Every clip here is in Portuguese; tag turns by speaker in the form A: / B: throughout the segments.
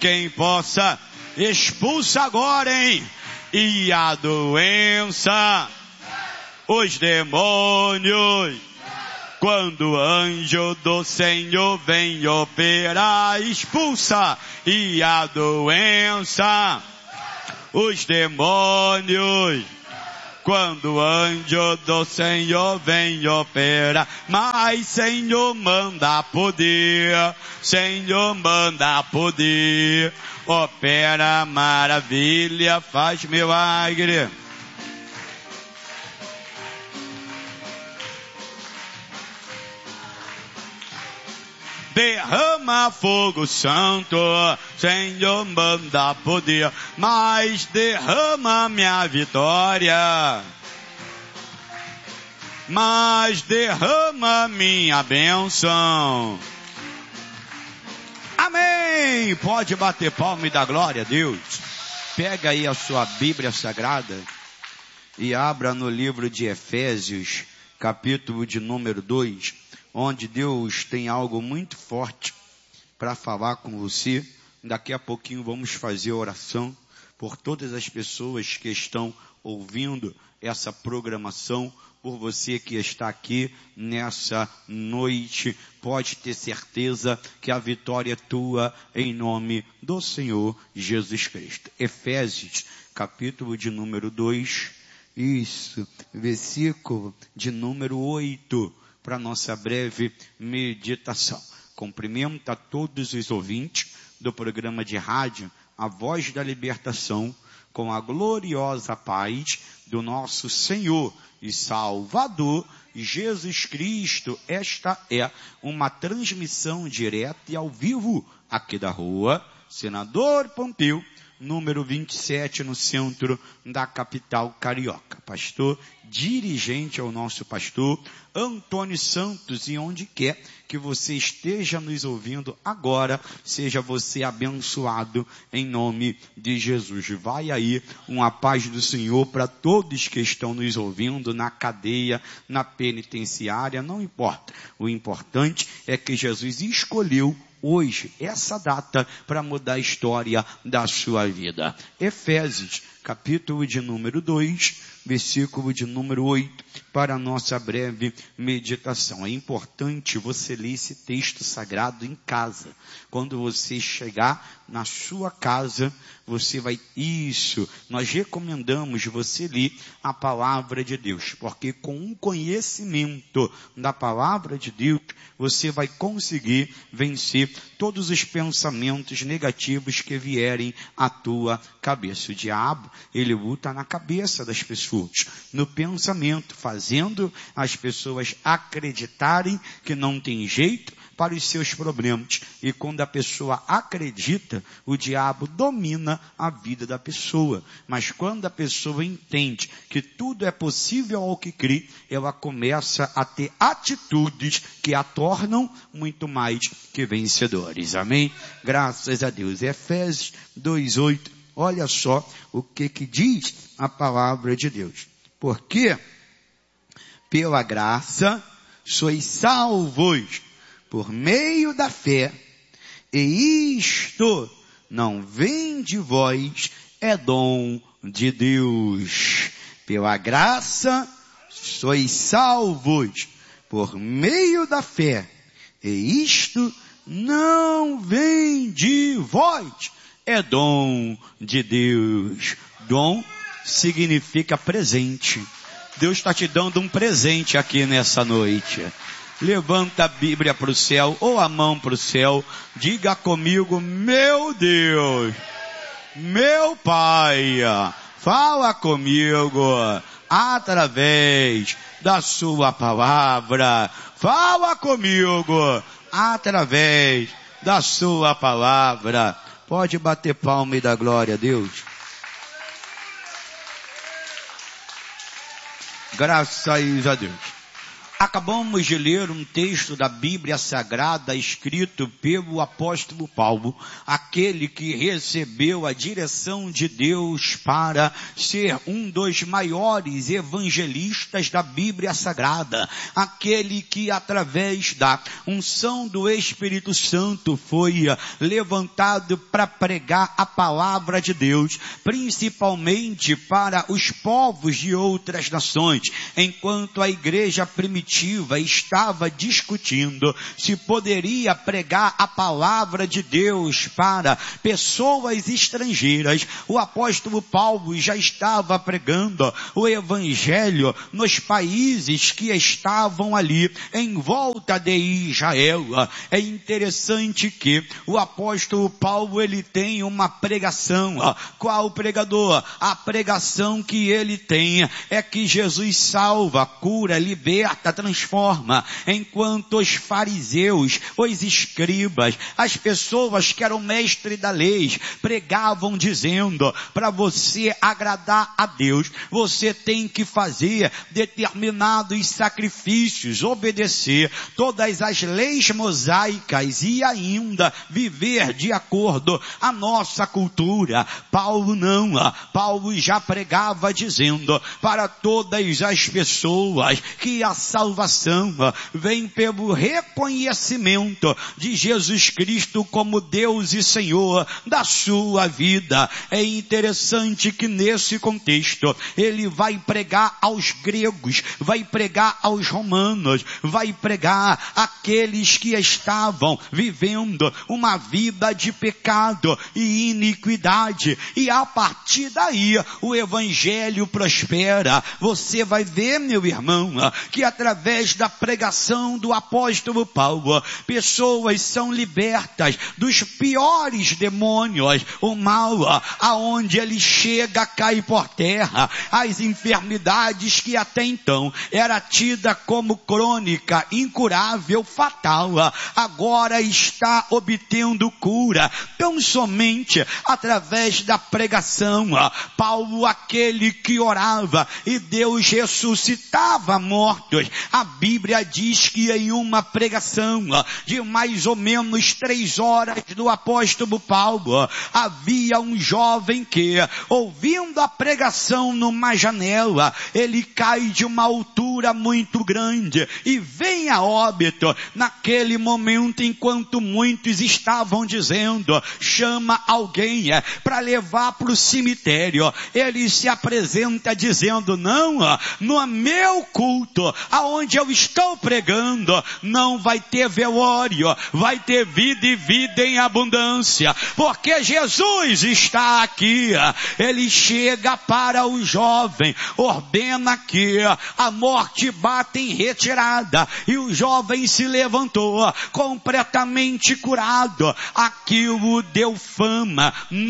A: quem possa, expulsa agora, hein? E a doença, os demônios, quando o anjo do Senhor vem operar, expulsa. E a doença, os demônios, quando o anjo do Senhor vem operar. Mas Senhor manda poder, Senhor manda poder, opera maravilha, faz milagre. Derrama fogo santo, Senhor manda poder, mas derrama minha vitória, mas derrama minha bênção. Amém! Pode bater palma e dar glória a Deus. Pega aí a sua Bíblia Sagrada e abra no livro de Efésios, capítulo de número 2, onde Deus tem algo muito forte para falar com você. Daqui a pouquinho vamos fazer oração por todas as pessoas que estão ouvindo essa programação, por você que está aqui nessa noite. Pode ter certeza que a vitória é tua em nome do Senhor Jesus Cristo. Efésios, capítulo de número 2, isso, versículo de número 8, para nossa breve meditação. Cumprimento a todos os ouvintes do programa de rádio A Voz da Libertação, com a gloriosa paz do nosso Senhor e Salvador Jesus Cristo. Esta é uma transmissão direta e ao vivo aqui da rua Senador Pompeu, número 27, no centro da capital carioca. Pastor, dirigente ao nosso pastor Antônio Santos, e onde quer que você esteja nos ouvindo agora, seja você abençoado em nome de Jesus. Vai aí uma paz do Senhor para todos que estão nos ouvindo na cadeia, na penitenciária, não importa. O importante é que Jesus escolheu hoje, essa data, para mudar a história da sua vida. Efésios, capítulo de número 2, versículo de número 8, para a nossa breve meditação. É importante você ler esse texto sagrado em casa. Quando você chegar na sua casa, você vai... Isso, nós recomendamos você ler a palavra de Deus, porque com um conhecimento da palavra de Deus, você vai conseguir vencer todos os pensamentos negativos que vierem à tua cabeça. O diabo, ele luta na cabeça das pessoas, no pensamento, fazendo as pessoas acreditarem que não tem jeito para os seus problemas. E quando a pessoa acredita, o diabo domina a vida da pessoa. Mas quando a pessoa entende que tudo é possível ao que crê, ela começa a ter atitudes que a tornam muito mais que vencedores. Amém? Graças a Deus. Efésios 2:8. Olha só o que diz a palavra de Deus. Porque pela graça sois salvos por meio da fé, e isto não vem de vós, é dom de Deus. Pela graça sois salvos por meio da fé, e isto não vem de vós, é dom de Deus. Dom significa presente. Deus está te dando um presente aqui nessa noite. Levanta a Bíblia para o céu, ou a mão para o céu, diga comigo: meu Deus, meu Pai, fala comigo através da sua palavra. Fala comigo através da sua palavra. Pode bater palma e dar glória a Deus. Graças a Deus. Acabamos de ler um texto da Bíblia Sagrada escrito pelo apóstolo Paulo, aquele que recebeu a direção de Deus para ser um dos maiores evangelistas da Bíblia Sagrada, aquele que através da unção do Espírito Santo foi levantado para pregar a palavra de Deus, principalmente para os povos de outras nações, enquanto a igreja primitiva estava discutindo se poderia pregar a palavra de Deus para pessoas estrangeiras. O apóstolo Paulo já estava pregando o evangelho nos países que estavam ali em volta de Israel. É interessante que o apóstolo Paulo, ele tem uma pregação. Qual pregador? A pregação que ele tem é que Jesus salva, cura, liberta, transforma, enquanto os fariseus, os escribas, as pessoas que eram mestres da lei, pregavam dizendo, para você agradar a Deus, você tem que fazer determinados sacrifícios, obedecer todas as leis mosaicas e ainda viver de acordo à nossa cultura. Paulo não, Paulo já pregava dizendo para todas as pessoas que a salvação vem pelo reconhecimento de Jesus Cristo como Deus e Senhor da sua vida. É interessante que nesse contexto ele vai pregar aos gregos, vai pregar aos romanos, vai pregar àqueles que estavam vivendo uma vida de pecado e iniquidade, e a partir daí o evangelho prospera. Você vai ver, meu irmão, que através da pregação do apóstolo Paulo, pessoas são libertas dos piores demônios. O mal, aonde ele chega, cai por terra. As enfermidades que até então era tida como crônica, incurável, fatal, agora está obtendo cura, tão somente através da pregação. Paulo, aquele que orava e Deus ressuscitava mortos. A Bíblia diz que em uma pregação de mais ou menos 3 horas do apóstolo Paulo, havia um jovem que, ouvindo a pregação numa janela, ele cai de uma altura muito grande e vem a óbito. Naquele momento, enquanto muitos estavam dizendo, chama alguém para levar para o cemitério, ele se apresenta dizendo, não, no meu culto, aonde eu estou pregando, não vai ter velório, vai ter vida e vida em abundância, porque Jesus está aqui. Ele chega para o jovem, ordena que a morte bata em retirada, e o jovem se levantou completamente curado. Aquilo deu fama,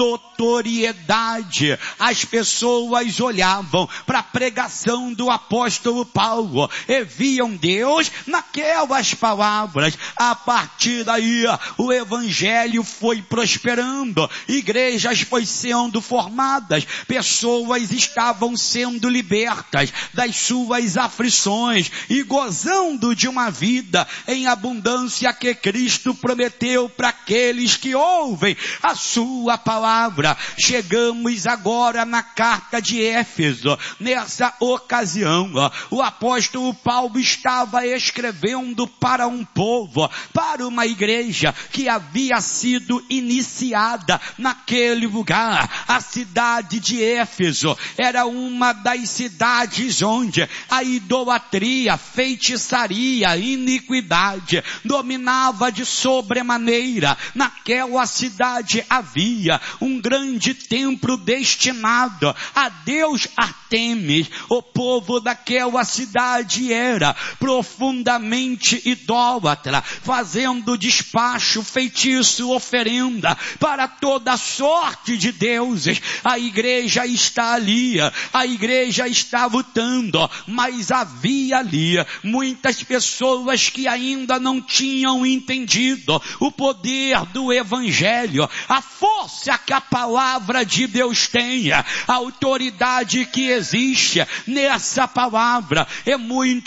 A: notoriedade. As pessoas olhavam para a pregação do apóstolo Paulo e viam Deus naquelas palavras. A partir daí o evangelho foi prosperando, igrejas foi sendo formadas, pessoas estavam sendo libertas das suas aflições e gozando de uma vida em abundância que Cristo prometeu para aqueles que ouvem a sua palavra. Chegamos agora na carta de Éfeso. Nessa ocasião, o apóstolo Paulo estava escrevendo para um povo, para uma igreja que havia sido iniciada naquele lugar. A cidade de Éfeso era uma das cidades onde a idolatria, feitiçaria, iniquidade dominava de sobremaneira. Naquela cidade havia um grande templo destinado a Deus Artemis. O povo daquela cidade era profundamente idólatra, fazendo despacho, feitiço, oferenda para toda sorte de deuses. A igreja está ali, a igreja está lutando, mas havia ali muitas pessoas que ainda não tinham entendido o poder do evangelho, a força que a palavra de Deus tem, a autoridade que existe nessa palavra. E muitos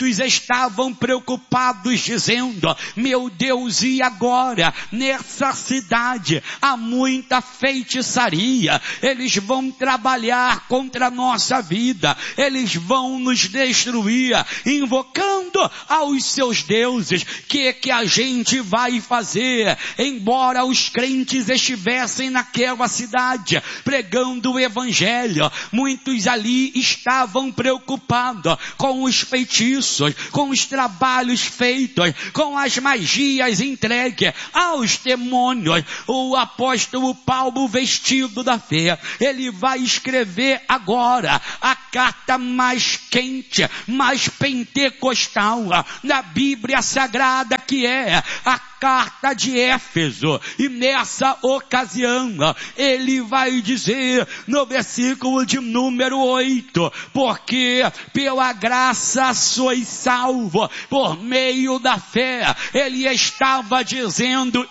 A: muitos estavam preocupados dizendo: meu Deus, e agora? Nessa cidade há muita feitiçaria, eles vão trabalhar contra a nossa vida, eles vão nos destruir, invocando aos seus deuses. Que a gente vai fazer? Embora os crentes estivessem naquela cidade pregando o evangelho, muitos ali estavam preocupados com os feitiços, com os trabalhos feitos, com as magias entregues aos demônios. O apóstolo Paulo, vestido da fé, ele vai escrever agora a carta mais quente, mais pentecostal da Bíblia Sagrada, que é a carta de Éfeso. E nessa ocasião ele vai dizer no versículo de número 8: porque pela graça sois salvo por meio da fé. Ele estava dizendo: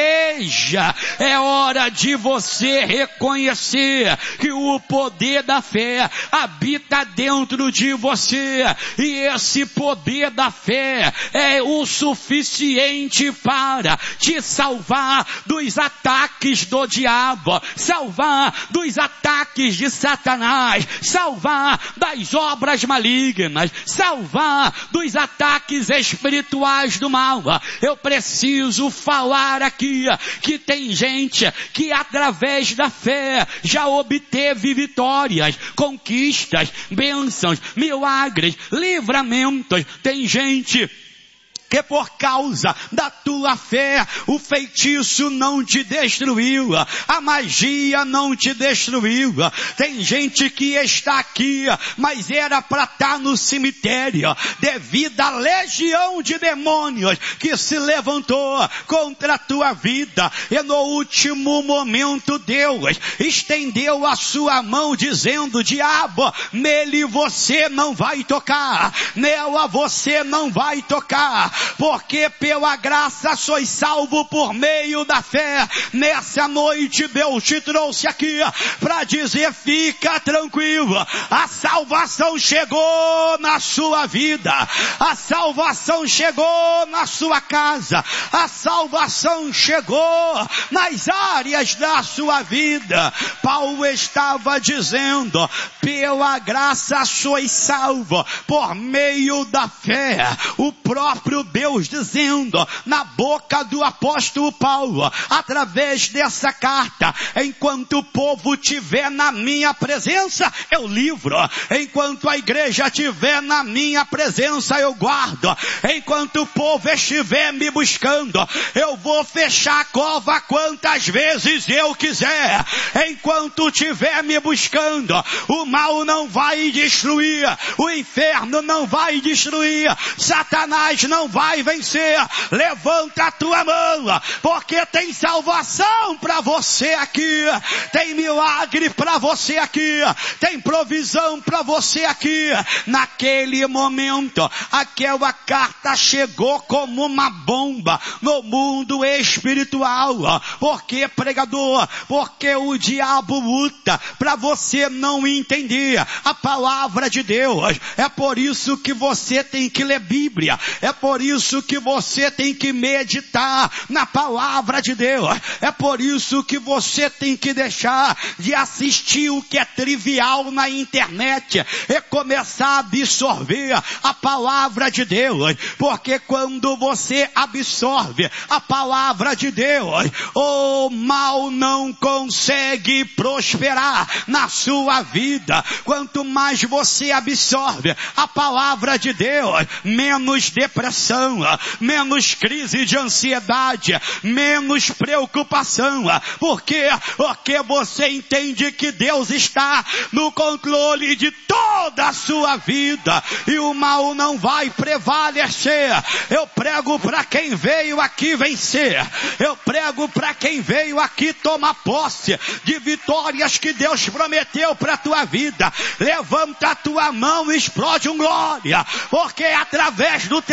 A: igreja, é hora de você reconhecer que o poder da fé habita dentro de você, e esse poder da fé é o suficiente para te salvar dos ataques do diabo, salvar dos ataques de Satanás, salvar das obras malignas, salvar dos ataques espirituais do mal. Eu preciso falar aqui que tem gente que através da fé já obteve vitórias, conquistas, bênçãos, milagres, livramentos. Tem gente que por causa da tua fé, o feitiço não te destruiu, a magia não te destruiu. Tem gente que está aqui, mas era para estar no cemitério, devido à legião de demônios que se levantou contra a tua vida. E no último momento Deus estendeu a sua mão dizendo: diabo, nele você não vai tocar, nela você não vai tocar, porque pela graça sois salvo por meio da fé. Nessa noite Deus te trouxe aqui para dizer: fica tranquilo, a salvação chegou na sua vida, a salvação chegou na sua casa, a salvação chegou nas áreas da sua vida. Paulo estava dizendo: pela graça sois salvo por meio da fé. O próprio Deus dizendo na boca do apóstolo Paulo, através dessa carta: enquanto o povo estiver na minha presença, eu livro. Enquanto a igreja estiver na minha presença, eu guardo. Enquanto o povo estiver me buscando, eu vou fechar a cova quantas vezes eu quiser. Enquanto estiver me buscando, o mal não vai destruir, o inferno não vai destruir, Satanás não vai vencer. Levanta a tua mão, porque tem salvação para você aqui, tem milagre para você aqui, tem provisão para você aqui. Naquele momento, aquela carta chegou como uma bomba no mundo espiritual. Porque, pregador, porque o diabo luta para você não entender a palavra de Deus. É por isso que você tem que ler Bíblia, é por isso que você tem que meditar na palavra de Deus, é por isso que você tem que deixar de assistir o que é trivial na internet e começar a absorver a palavra de Deus. Porque quando você absorve a palavra de Deus, o mal não consegue prosperar na sua vida. Quanto mais você absorve a palavra de Deus, menos depressão, menos crise de ansiedade, menos preocupação. Por quê? Porque você entende que Deus está no controle de toda a sua vida e o mal não vai prevalecer. Eu prego para quem veio aqui vencer, eu prego para quem veio aqui tomar posse de vitórias que Deus prometeu para a tua vida. Levanta a tua mão e explode um glória, porque através do teu glória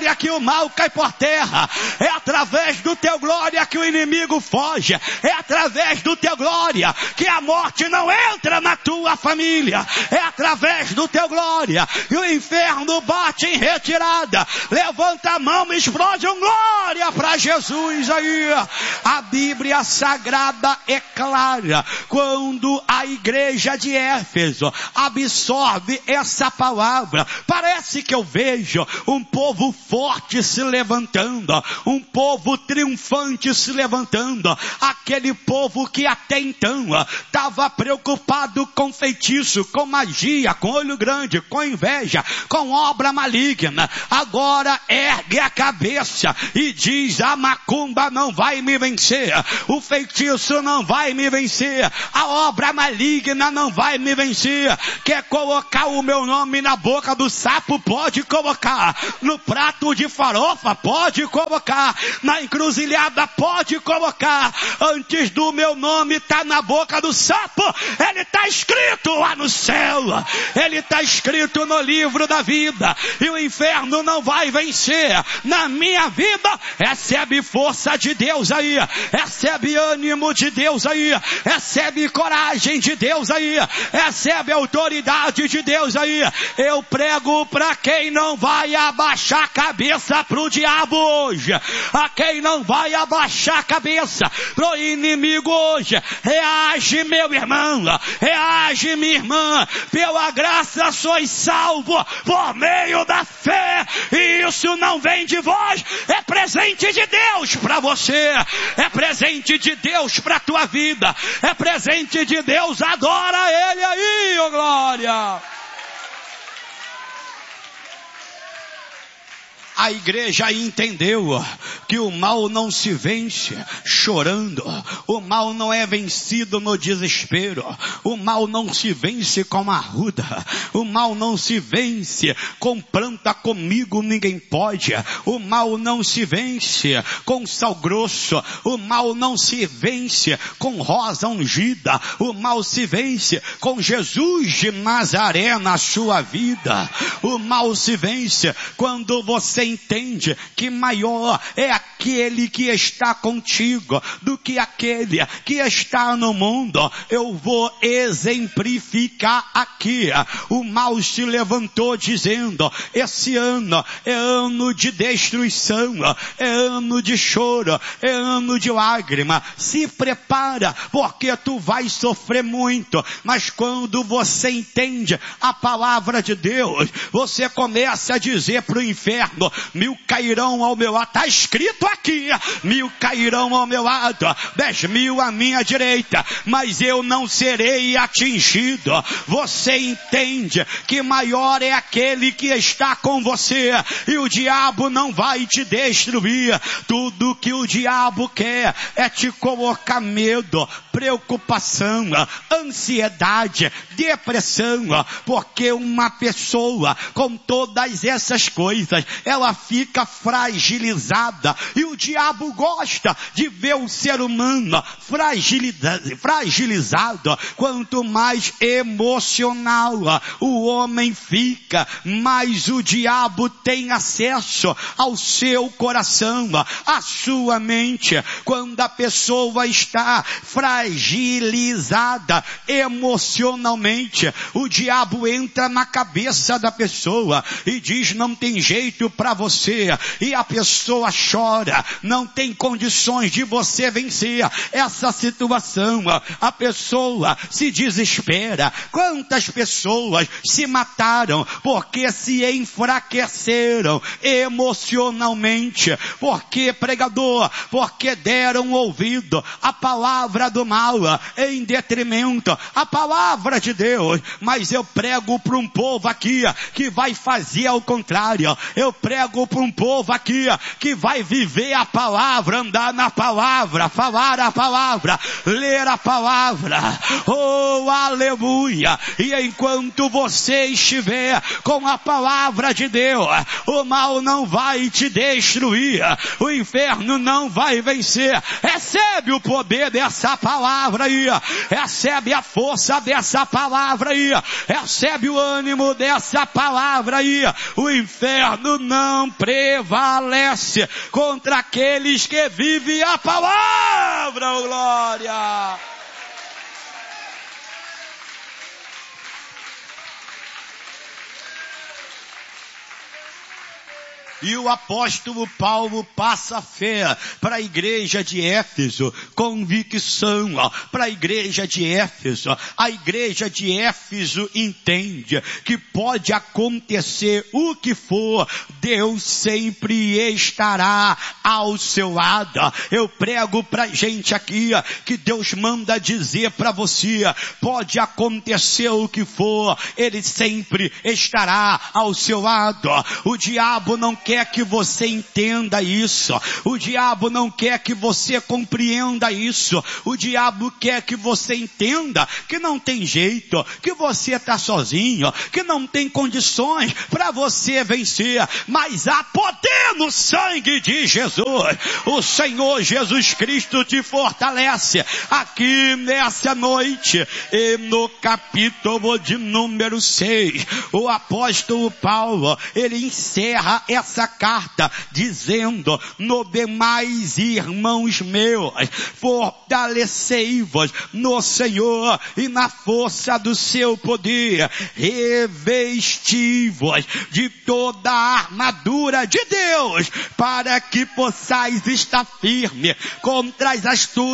A: glória que o mal cai por terra. É através do teu glória que o inimigo foge. É através do teu glória que a morte não entra na tua família. É através do teu glória e o inferno bate em retirada. Levanta a mão e explode um glória para Jesus aí. A Bíblia Sagrada é clara. Quando a igreja de Éfeso absorve essa palavra, parece que eu vejo um povo forte se levantando, um povo triunfante se levantando. Aquele povo que até então estava preocupado com feitiço, com magia, com olho grande, com inveja, com obra maligna, agora ergue a cabeça e diz: a macumba não vai me vencer, o feitiço não vai me vencer, a obra maligna não vai me vencer. Quer colocar o meu nome na boca do sapo? Pode colocar. No prato de farofa? Pode colocar. Na encruzilhada? Pode colocar. Antes do meu nome estar na boca do sapo, ele está escrito lá no céu, ele está escrito no livro da vida, e o inferno não vai vencer na minha vida. Recebe força de Deus aí, recebe ânimo de Deus aí, recebe coragem de Deus aí, recebe autoridade de Deus aí. Eu prego para quem não vai abaixar a cabeça pro diabo hoje, a quem não vai abaixar a cabeça pro inimigo hoje. Reage, meu irmão, reage, minha irmã. Pela graça sois salvo por meio da fé, e isso não vem de vós, é presente de Deus para você, é presente de Deus para tua vida, é presente de Deus. Adora ele aí, ô glória. A igreja entendeu que o mal não se vence chorando, o mal não é vencido no desespero, o mal não se vence com arruda, o mal não se vence com planta comigo ninguém pode, o mal não se vence com sal grosso, o mal não se vence com rosa ungida, o mal se vence com Jesus de Nazaré na sua vida. O mal se vence quando você entende que maior é aquele que está contigo do que aquele que está no mundo. Eu vou exemplificar aqui. O mal se levantou dizendo: esse ano é ano de destruição, é ano de choro, é ano de lágrima. Se prepara, porque tu vai sofrer muito. Mas quando você entende a palavra de Deus, você começa a dizer para o inferno: 1000 cairão ao meu lado, está escrito aqui, 1000 cairão ao meu lado, 10.000 à minha direita, mas eu não serei atingido. Você entende que maior é aquele que está com você, e o diabo não vai te destruir. Tudo que o diabo quer é te colocar medo, preocupação, ansiedade, depressão, porque uma pessoa com todas essas coisas, ela fica fragilizada, e o diabo gosta de ver o ser humano fragilizado. Quanto mais emocional o homem fica, mais o diabo tem acesso ao seu coração, à sua mente. Quando a pessoa está fragilizada emocionalmente, o diabo entra na cabeça da pessoa e diz: não tem jeito para você, e a pessoa chora, não tem condições de você vencer essa situação. A pessoa se desespera. Quantas pessoas se mataram porque se enfraqueceram emocionalmente? Porque, pregador, porque deram ouvido à palavra do mal em detrimento à palavra de Deus. Mas eu prego para um povo aqui que vai fazer ao contrário. Eu prego para um povo aqui que vai viver a palavra, andar na palavra, falar a palavra, ler a palavra. Oh, aleluia! E enquanto você estiver com a palavra de Deus, o mal não vai te destruir, o inferno não vai vencer. Recebe o poder dessa palavra. palavra aí, recebe a força dessa palavra aí, recebe o ânimo dessa palavra aí. O inferno não prevalece contra aqueles que vivem a palavra, oh glória! E o apóstolo Paulo passa fé para a igreja de Éfeso, convicção para a igreja de Éfeso. A igreja de Éfeso entende que pode acontecer o que for, Deus sempre estará ao seu lado. Eu prego pra gente aqui que Deus manda dizer para você, pode acontecer o que for, Ele sempre estará ao seu lado. O diabo não quer que você entenda isso. O diabo não quer que você compreenda isso. O diabo quer que você entenda que não tem jeito, que você está sozinho, que não tem condições para você vencer. Mas há poder no sangue de Jesus. O Senhor Jesus Cristo te fortalece aqui nessa noite. E no capítulo de número 6, o apóstolo Paulo, ele encerra essa carta dizendo: no demais, irmãos meus, fortalecei-vos no Senhor e na força do seu poder, revesti-vos de toda a armadura de Deus, para que possais estar firme contra as astutas